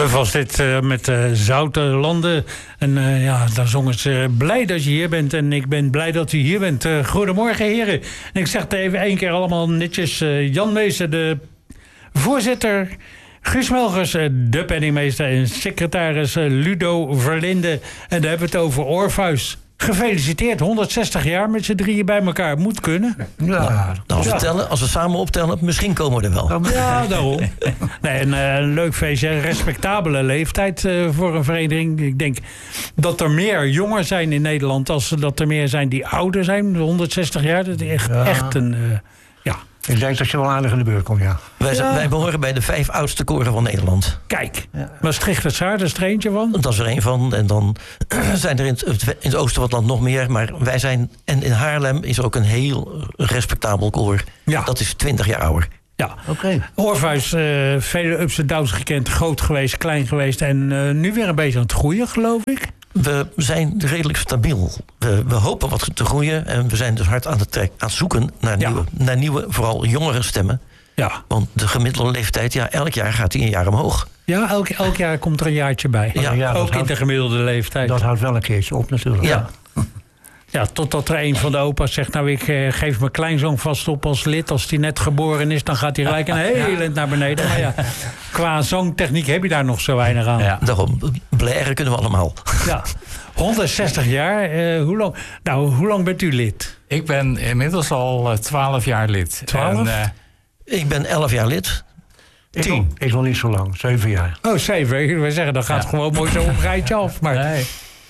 was dit met Zoute Landen. En dan zongen ze blij dat je hier bent. En ik ben blij dat u hier bent. Goedemorgen, heren. En ik zeg het even één keer allemaal netjes. Jan Meester, de voorzitter. Guus Melgers, de penningmeester. En secretaris Ludo Verlinde. En daar hebben we het over Orpheus. Gefeliciteerd, 160 jaar met z'n drieën bij elkaar. Moet kunnen. Ja. Als we samen optellen, misschien komen we er wel. Ja, daarom. Nee, een leuk feestje. Een respectabele leeftijd voor een vereniging. Ik denk dat er meer jongeren zijn in Nederland... als dat er meer zijn die ouder zijn. 160 jaar, dat is echt een... Ik denk dat je wel aardig in de beurt komt, ja. Wij behoren bij de 5 oudste koren van Nederland. Kijk, Maastricht het Zaar, daar is er eentje van. Dat is er één van. En dan zijn er in het oosten van het land nog meer. Maar wij zijn... En in Haarlem is er ook een heel respectabel koor. Ja. Dat is 20 jaar ouder. Ja, oké. Orpheus, vele ups en downs gekend. Groot geweest, klein geweest. En nu weer een beetje aan het groeien, geloof ik. We zijn redelijk stabiel. We hopen wat te groeien. En we zijn dus hard aan het zoeken naar nieuwe, vooral jongere stemmen. Ja. Want de gemiddelde leeftijd, elk jaar gaat die een jaar omhoog. Ja, elk jaar komt er een jaartje bij. Ja, ook in de gemiddelde leeftijd. Dat houdt wel een keertje op natuurlijk. Ja. Ja, totdat er een van de opa's zegt... nou, ik geef mijn kleinzoon vast op als lid. Als die net geboren is, dan gaat hij gelijk een heel eind naar beneden. Maar qua zangtechniek heb je daar nog zo weinig aan. Ja. Daarom, blaren kunnen we allemaal. Ja, 160 jaar. Hoe lang bent u lid? Ik ben inmiddels al 12 jaar lid. 12? Ik ben 11 jaar lid. 10. Ik nog niet zo lang, 7 jaar. Oh, 7. We zeggen, dat gaat gewoon mooi zo een rijtje af. Maar... Nee.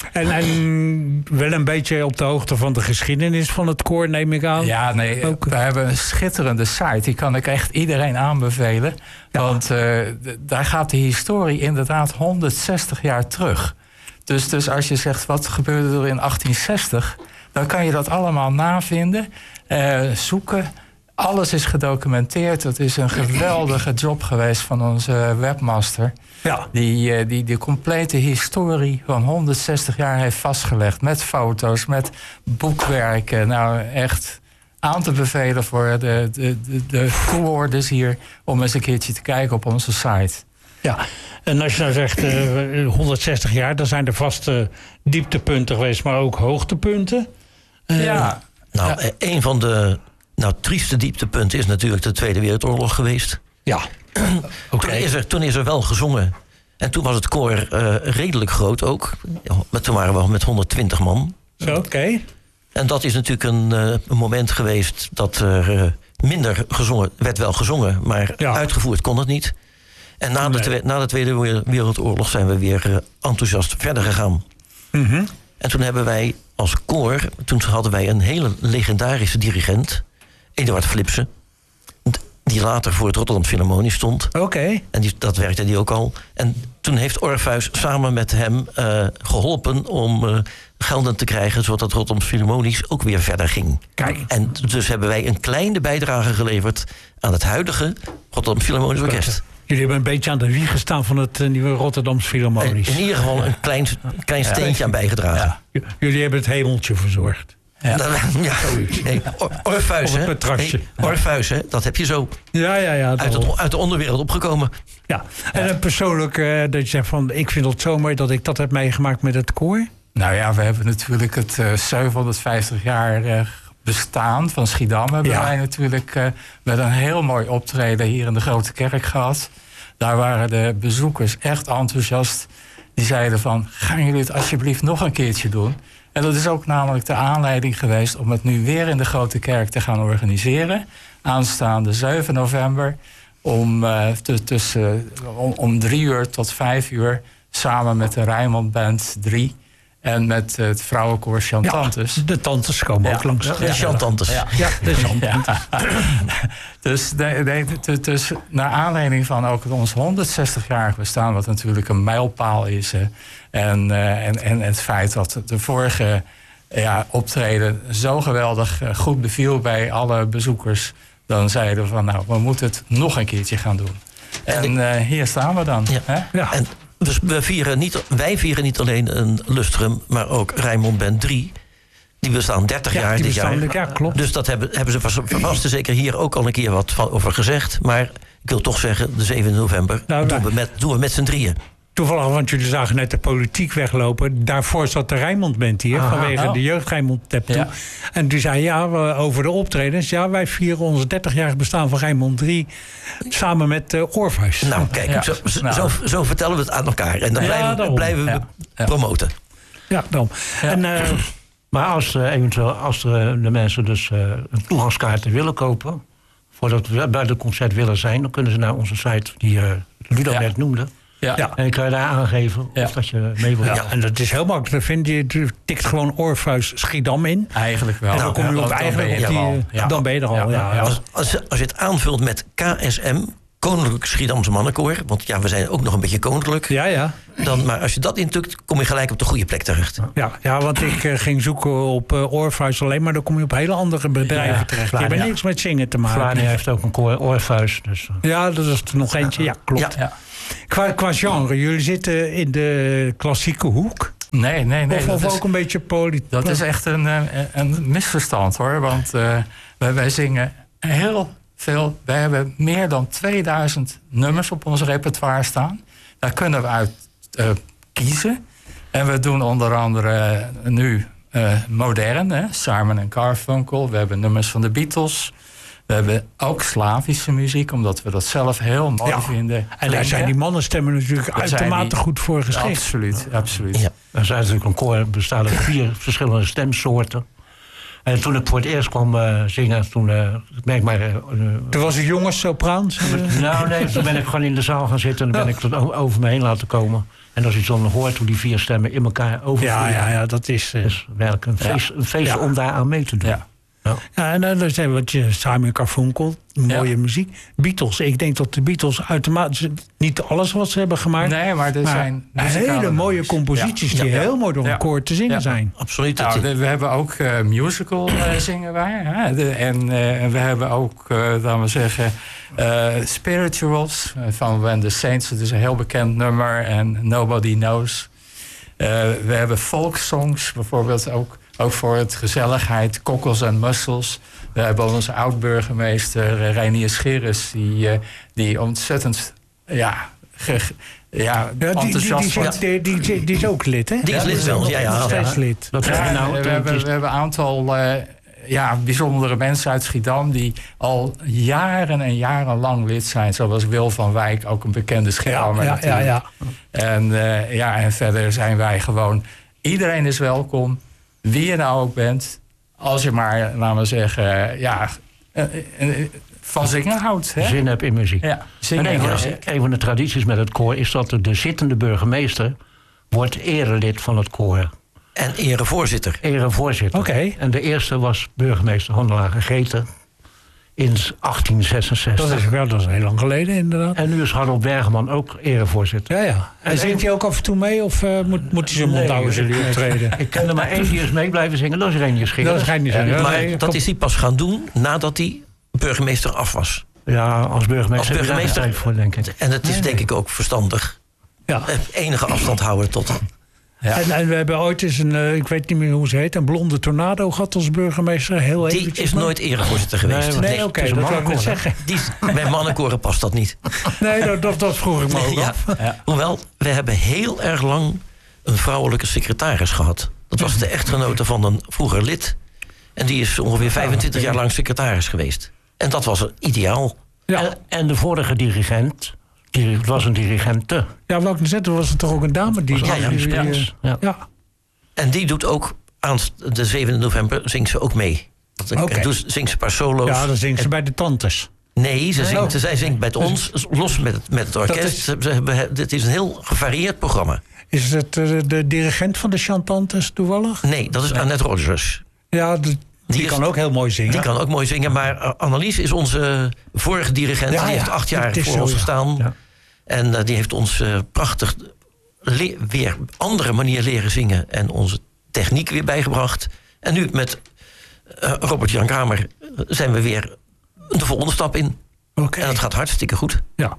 En wel een beetje op de hoogte van de geschiedenis van het koor, neem ik aan. Ja, nee, we hebben een schitterende site. Die kan ik echt iedereen aanbevelen. Ja. Want daar gaat de historie inderdaad 160 jaar terug. Dus als je zegt, wat gebeurde er in 1860... dan kan je dat allemaal navinden, zoeken. Alles is gedocumenteerd. Het is een geweldige job geweest van onze webmaster... Ja. Die de complete historie van 160 jaar heeft vastgelegd. Met foto's, met boekwerken. Nou, echt aan te bevelen voor de toehoorders hier... om eens een keertje te kijken op onze site. Ja, en als je nou zegt 160 jaar... dan zijn er vaste dieptepunten geweest, maar ook hoogtepunten. Een van de trieste dieptepunten is natuurlijk de Tweede Wereldoorlog geweest. Ja. Okay. Toen is er wel gezongen. En toen was het koor redelijk groot ook. Maar toen waren we met 120 man. Oké. En dat is natuurlijk een moment geweest... dat er minder gezongen werd, wel gezongen... maar uitgevoerd kon het niet. En na de Tweede Wereldoorlog zijn we weer enthousiast verder gegaan. Mm-hmm. En toen hebben wij als koor... toen hadden wij een hele legendarische dirigent... Eduard Flipsen... die later voor het Rotterdam Philharmonie stond. Oké. En dat werkte die ook al. En toen heeft Orpheus samen met hem geholpen... om gelden te krijgen... zodat het Rotterdam Philharmonisch ook weer verder ging. Kijk. En dus hebben wij een kleine bijdrage geleverd... aan het huidige Rotterdam Philharmonisch Orkest. Jullie hebben een beetje aan de wieg gestaan... van het nieuwe Rotterdams Philharmonisch. In ieder geval een klein steentje aan bijgedragen. Ja. Jullie hebben het hemeltje verzorgd. Ja. Orpheus, hè? Orpheus, hè? Dat heb je zo uit de onderwereld opgekomen. Ja, en persoonlijk dat je zegt van... ik vind het zo mooi dat ik dat heb meegemaakt met het koor. Nou ja, we hebben natuurlijk het 750 jaar bestaan van Schiedam... hebben wij natuurlijk met een heel mooi optreden hier in de Grote Kerk gehad. Daar waren de bezoekers echt enthousiast. Die zeiden van, gaan jullie het alsjeblieft nog een keertje doen... En dat is ook namelijk de aanleiding geweest... om het nu weer in de Grote Kerk te gaan organiseren. Aanstaande 7 november om 3 uur tot 5 uur... samen met de Rijnmond Band 3... en met het vrouwenkoor Chantantes. Ja, de tantes komen ook langs. De Chantantes. De Chantantes. Dus naar aanleiding van ook ons 160-jarig bestaan... wat natuurlijk een mijlpaal is... En het feit dat de vorige optreden zo geweldig goed beviel bij alle bezoekers... dan zeiden we van, we moeten het nog een keertje gaan doen. En hier staan we dan. Ja. Hè? Ja. En dus wij vieren niet alleen een lustrum, maar ook Rijnmond Band 3... Die bestaan 30 jaar dit jaar. Ja, klopt. Dus dat hebben ze vast en zeker hier ook al een keer wat over gezegd. Maar ik wil toch zeggen, de 7 november doen we met z'n drieën. Toevallig, want jullie zagen net de politiek weglopen. Daarvoor zat de Rijnmond-band hier, vanwege de jeugd Rijnmond-tap toe. En die zei, over de optredens. Ja, wij vieren ons 30-jarig bestaan van Rijnmond 3 samen met Orpheus. Nou, kijk, zo vertellen we het aan elkaar. En dan blijven we promoten. Ja, dan. Ja. Maar als de mensen dus toegangskaarten willen kopen, voordat we bij het concert willen zijn, dan kunnen ze naar onze site, die Ludo net noemde. Ja. En dan kan je daar aangeven of dat je mee wil. Ja, en dat is heel makkelijk. Je tikt gewoon Orpheus Schiedam in. Eigenlijk wel. En dan kom je dan ben je er al. Als je het aanvult met KSM, Koninklijk Schiedamse Mannenkoor, want we zijn ook nog een beetje koninklijk. Ja. Maar als je dat intukt, kom je gelijk op de goede plek terecht. Ja, want ik ging zoeken op Orpheus alleen, maar dan kom je op hele andere bedrijven terecht. Je hebt niks met zingen te maken. Vlaanderen heeft ook een koor, Orpheus. Dus. Ja, dat is er nog eentje. Ja, klopt. Ja. Qua genre, jullie zitten in de klassieke hoek? Nee. Of ook een beetje politiek? Dat is echt een misverstand, hoor. Want wij zingen heel veel. Wij hebben meer dan 2000 nummers op ons repertoire staan. Daar kunnen we uit kiezen. En we doen onder andere nu modern, Simon & Garfunkel. We hebben nummers van de Beatles. We hebben ook Slavische muziek, omdat we dat zelf heel mooi vinden. En daar zijn die mannenstemmen natuurlijk uitermate goed voor geschikt. Absoluut. Ja. Er zijn natuurlijk een koor, bestaat uit 4 verschillende stemsoorten. En toen ik voor het eerst kwam zingen, toen was ik jongens sopraan? Toen ben ik gewoon in de zaal gaan zitten en dan ben ik het over me heen laten komen. En als je dan hoort hoe die 4 stemmen in elkaar overvloeien. Ja, dat is werkelijk een feest om daar aan mee te doen. Ja, en dan zijn we Simon & Garfunkel, mooie muziek. Beatles, ik denk dat de Beatles uitermate niet alles wat ze hebben gemaakt. Nee, maar er zijn hele mooie composities die heel mooi door een koor te zingen zijn. Absoluut. We hebben ook musical zingen wij. En we hebben ook, laten we zeggen, spirituals van When the Saints. Het is een heel bekend nummer en Nobody Knows. We hebben folksongs bijvoorbeeld ook voor het gezelligheid, Kokkels en Mussels. We hebben onze oud-burgemeester Reinier Scheres, die ontzettend enthousiast was. Die is ook lid, hè? Die is lid wel, ja. Steeds lid. We hebben een aantal bijzondere mensen uit Schiedam die al jaren en jarenlang lid zijn. Zoals Wil van Wijk, ook een bekende Schiedammer natuurlijk. En verder zijn wij gewoon... Iedereen is welkom. Wie je nou ook bent, als je maar, laten we zeggen, van zingen houdt. Hè? Zin hebt in muziek. Ja, een van de tradities met het koor is dat de zittende burgemeester wordt erelid van het koor. En erevoorzitter. Oké. En de eerste was burgemeester Handelaar Greten in 1866. Dat is heel lang geleden, inderdaad. En nu is Harold Bergman ook erevoorzitter. Ja. En zingt hij ook af en toe mee? Of moet hij zijn mond houden als jullie optreden? Ik ken er maar één die is mee blijven zingen. Dat is Reinier Scheres. Maar dat is hij pas gaan doen nadat hij burgemeester af was. Ja, als burgemeester voor, denk ik. En het is denk ik ook verstandig. Ja. Enige afstand houden tot... Ja. En we hebben ooit eens ik weet niet meer hoe ze heet, een blonde tornado gehad als burgemeester. Die is nooit erevoorzitter geweest. Nee, oké, dat wil ik niet zeggen. Bij mannenkoren past dat niet. Nee, dat vroeg ik me ook af. Ja. Hoewel, we hebben heel erg lang een vrouwelijke secretaris gehad. Dat was de echtgenote van een vroeger lid. En die is ongeveer 25 jaar lang secretaris geweest. En dat was ideaal. Ja. En de vorige dirigent... Het was een dirigente. Ja, welke zetten was het toch ook een dame? Ja. En die doet ook aan de 7e november zingt ze ook mee. Zingt ze een paar solo's. Ja, dan zingt ze bij de tantes. Nee, zij zingt bij ons, los met het orkest. Het is een heel gevarieerd programma. Is het de dirigent van de chantantes toevallig? Nee, dat is Annette Rogers. Ja, die kan ook heel mooi zingen. Die kan ook mooi zingen, maar Annelies is onze vorige dirigent. Die heeft 8 jaar voor ons gestaan. Ja. En die heeft ons prachtig weer andere manier leren zingen. En onze techniek weer bijgebracht. En nu met Robert-Jan Kramer zijn we weer de volgende stap in. Okay. En dat gaat hartstikke goed. Ja.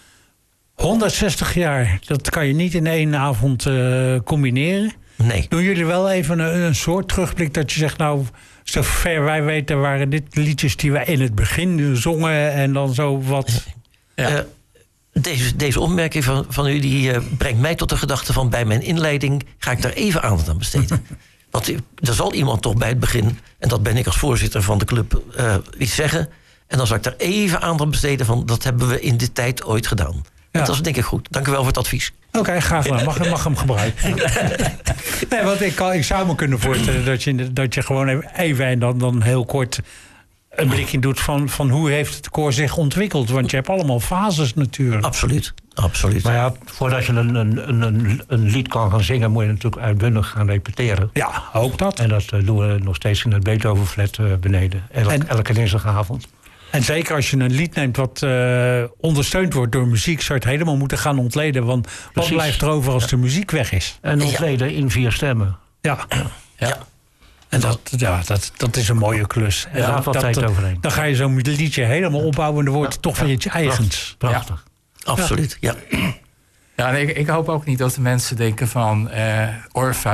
160 jaar, dat kan je niet in één avond combineren. Nee. Doen jullie wel even een soort terugblik dat je zegt... nou, zover wij weten waren dit liedjes die wij in het begin zongen... en dan zo wat... Deze opmerking van u die brengt mij tot de gedachte van... bij mijn inleiding ga ik daar even aandacht aan besteden. Want er zal iemand toch bij het begin... en dat ben ik als voorzitter van de club, iets zeggen... en dan zal ik daar even aandacht aan besteden van... dat hebben we in de tijd ooit gedaan. Ja. Dat is denk ik goed. Dank u wel voor het advies. Oké, graag gedaan. Mag hem gebruiken. Nee, want ik zou me kunnen voorstellen dat je gewoon even en dan heel kort... een blikje doet van hoe heeft het koor zich ontwikkeld. Want je hebt allemaal fases natuurlijk. Absoluut. Maar ja, voordat je een lied kan gaan zingen... moet je natuurlijk uitbundig gaan repeteren. Ja, ook dat. En dat doen we nog steeds in het Beethovenflat beneden. Elke dinsdagavond. En zeker als je een lied neemt wat ondersteund wordt door muziek... zou je het helemaal moeten gaan ontleden. Want wat blijft er over als de muziek weg is? En ontleden in 4 stemmen. Ja. En dat is een mooie klus. En daar valt tijd overheen. Dan ga je zo'n liedje helemaal opbouwen... en dan wordt het toch weer iets eigens. Prachtig. Absoluut, ja. Ja, en ik hoop ook niet dat de mensen denken van... Orpheus